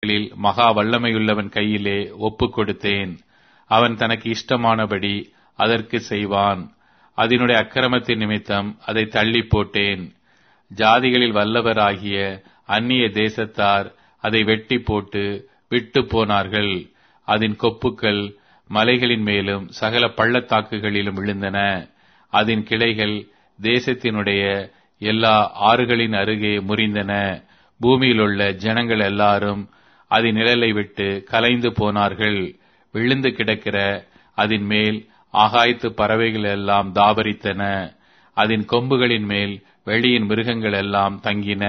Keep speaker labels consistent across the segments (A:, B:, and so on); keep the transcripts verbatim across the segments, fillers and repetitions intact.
A: நாட்களில் மகா வல்லமையுள்ளவன் கையிலே ஒப்புக் கொடுத்தேன். அவன் தனக்கு இஷ்டமானபடி அதற்கு செய்வான். அதனுடைய அக்கிரமத்தின் நிமித்தம் அதை தள்ளி போட்டேன். ஜாதிகளில் வல்லவராகிய அந்நிய தேசத்தார் அதை வெட்டி போட்டு விட்டு போனார்கள். அதன் கொப்புக்கள் மலைகளின் மேலும் சகல பள்ளத்தாக்குகளிலும் விழுந்தன. அதன் கிளைகள் தேசத்தினுடைய எல்லா ஆறுகளின் அருகே முறிந்தன. பூமியிலுள்ள ஜனங்கள் எல்லாரும் அதன் நிழலை விட்டு கலைந்து போனார்கள். விழுந்து கிடக்கிற அதன் மேல் ஆகாயத்து பறவைகள் எல்லாம் தாபரித்தன. அதன் கொம்புகளின் மேல் வெளியின் மிருகங்கள் எல்லாம் தங்கின.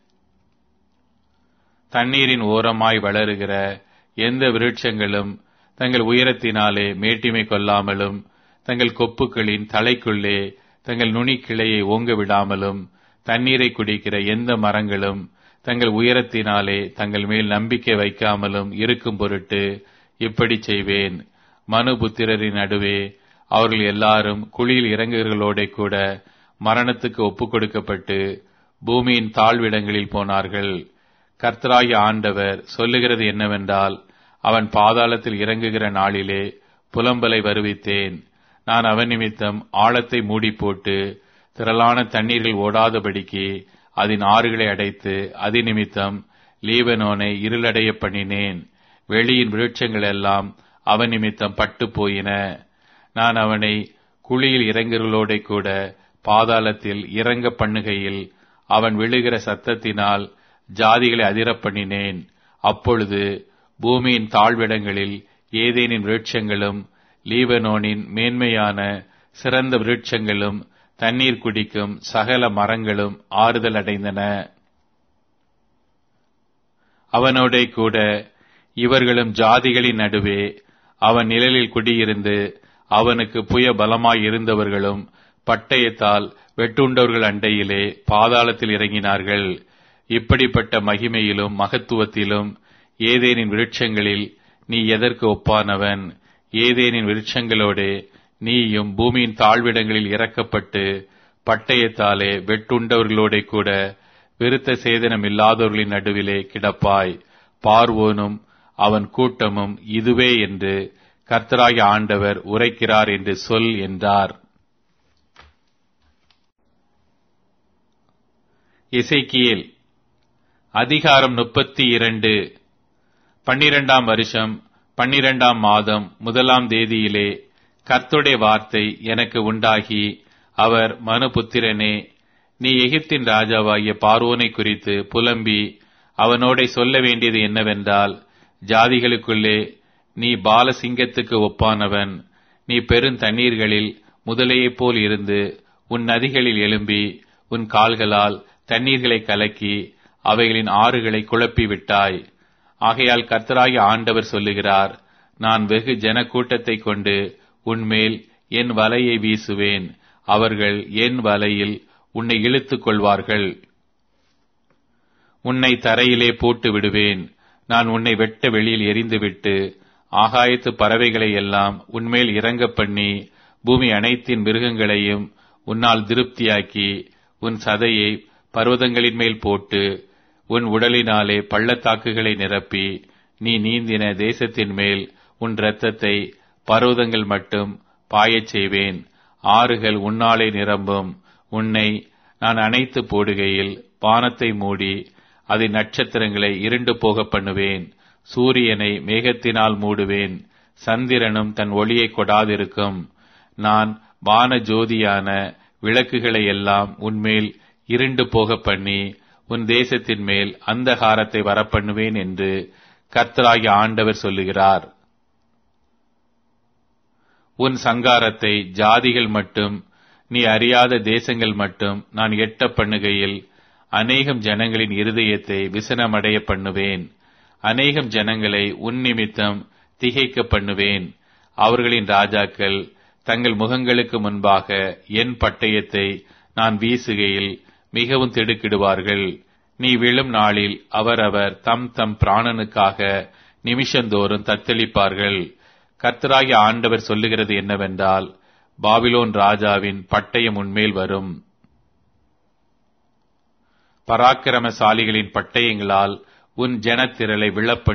A: தண்ணீரின் ஓரமாய் வளருகிற எந்த விருட்சங்களும் தங்கள் உயரத்தினாலே மேட்டிமை கொள்ளாமலும் தங்கள் கொப்புக்களின் தலைக்குள்ளே தங்கள் நுனி கிளையை ஓங்க விடாமலும் தண்ணீரை குடிக்கிற எந்த மரங்களும் தங்கள் உயரத்தினாலே தங்கள் மேல் நம்பிக்கை வைக்காமலும் இருக்கும் பொருட்டு இப்படி செய்வேன். மனுபுத்திரரின் நடுவே அவர்கள் எல்லாரும் குழியில் இறங்குகளோட கூட மரணத்துக்கு ஒப்புக் கொடுக்கப்பட்டு பூமியின் தாழ்விடங்களில் போனார்கள். கர்த்தராகிய ஆண்டவர் சொல்லுகிறது என்னவென்றால், அவன் பாதாளத்தில் இறங்குகிற நாளிலே புலம்பலை வருவித்தேன். நான் அவன் நிமித்தம் ஆழத்தை மூடி போட்டு திரளான தண்ணீர்கள் ஓடாதபடிக்கு அதன் ஆறுகளை அடைத்து அதி நிமித்தம் லீபனோனை இருளடைய பண்ணினேன். வெளியின் விருட்சங்கள் எல்லாம் அவன் நிமித்தம் பட்டு போயின. நான் அவனை குழியில் இறங்குகளோட கூட பாதாளத்தில் இறங்க பண்ணுகையில் அவன் விழுகிற சத்தத்தினால் ஜாதிகளை அதிரப் பண்ணினேன். அப்பொழுது பூமியின் தாழ்விடங்களில் ஏதேனின் விருட்சங்களும் லீபனோனின் மேன்மையான சிறந்த விருட்சங்களும் தண்ணீர் குடிக்கும் சகல மரங்களும் ஆறுதல் அடைந்தன. அவனோட கூட இவர்களும் ஜாதிகளின் நடுவே அவன் நிழலில் குடியிருந்து அவனுக்கு புய பலமாய் இருந்தவர்களும் பட்டயத்தால் வெட்டுண்டவர்கள் அண்டையிலே பாதாளத்தில் இறங்கினார்கள். இப்படிப்பட்ட மகிமையிலும் மகத்துவத்திலும் ஏதேனின் விருட்சங்களில் நீ எதற்கு ஒப்பானவன்? ஏதேனின் விருட்சங்களோடே நீயும் பூமியின் தாழ்விடங்களில் இறக்கப்பட்டு பட்டயத்தாலே வெட்டுண்டவர்களோட கூட விருத்த சேதனம் இல்லாதவர்களின் நடுவிலே கிடப்பாய். பார்வோனும் அவன் கூட்டமும் இதுவே என்று கர்த்தராகிய ஆண்டவர் உரைக்கிறார் என்று சொல் என்றார். எசேக்கியேல் அதிகாரம் முப்பத்தி இரண்டு. பன்னிரண்டாம் வருஷம் பன்னிரண்டாம் மாதம் முதலாம் தேதியிலே கர்த்தருடைய வார்த்தை எனக்கு உண்டாகி, அவர் மனுபுத்திரனே, நீ எகிப்தின் ராஜாவாகிய பார்வோனை குறித்து புலம்பி அவனோட சொல்ல வேண்டியது என்னவென்றால், ஜாதிகளுக்குள்ளே நீ பாலசிங்கத்துக்கு ஒப்பானவன். நீ பெருந்தண்ணீர்களில் முதலையைப் போல் இருந்து உன் நதிகளில் எழும்பி உன் கால்களால் தண்ணீர்களை கலக்கி அவைகளின் ஆறுகளை குழப்பி விட்டாய். ஆகையால் கர்த்தராகிய ஆண்டவர் சொல்லுகிறார், நான் வெகு ஜன கூட்டத்தை கொண்டு உன்மேல் என் வலையை வீசுவேன். அவர்கள் என் வலையில் உன்னை இழுத்துக் கொள்வார்கள். உன்னை தரையிலே போட்டு விடுவேன். நான் உன்னை வெட்ட வெளியில் எறிந்துவிட்டு ஆகாயத்து பறவைகளை எல்லாம் உன்மேல் இறங்க பண்ணி பூமி அனைத்தின் மிருகங்களையும் உன்னால் திருப்தியாக்கி உன் சதையை பர்வதங்களின் மேல் போட்டு உன் உடலினாலே பள்ளத்தாக்குகளை நிரப்பி நீ நீந்தின தேசத்தின் மேல் உன் இரத்தத்தை பர்வதங்கள் மட்டும் பாயச் செய்வேன். ஆறுகள் உன்னாலே நிரம்பும். உன்னை நான் அணைத்து போடுகையில் வானத்தை மூடி அதன் நட்சத்திரங்களை இருண்டு போக பண்ணுவேன். சூரியனை மேகத்தினால் மூடுவேன். சந்திரனும் தன் ஒளியை கொடாதிருக்கும். நான் வான ஜோதியான விளக்குகளை எல்லாம் உன்மேல் இருண்டு போக பண்ணி உன் தேசத்தின் மேல் அந்தகாரத்தை வரப்பண்ணுவேன் என்று கர்த்தராகிய ஆண்டவர் சொல்லுகிறார். உன் சங்காரத்தை ஜாதிகள் மட்டும் நீ அறியாத தேசங்கள் மட்டும் நான் எட்ட பண்ணுகையில் அநேகம் ஜனங்களின் இருதயத்தை விசனமடைய பண்ணுவேன். அநேகம் ஜனங்களை உன் நிமித்தம் திகைக்க பண்ணுவேன். அவர்களின் ராஜாக்கள் தங்கள் முகங்களுக்கு முன்பாக என் பட்டயத்தை நான் வீசுகையில் மிகவும் திடுக்கிடுவார்கள். நீ விழும் நாளில் அவரவர் தம் தம் பிராணனுக்காக நிமிஷந்தோறும் தத்தளிப்பார்கள். கர்த்தராகிய ஆண்டவர் சொல்லுகிறது என்னவென்றால், பாபிலோன் ராஜாவின் பட்டயம் உன்மேல் வரும். பராக்கிரமசாலிகளின் பட்டயங்களால் உன் ஜனத்திரளை விழப்ப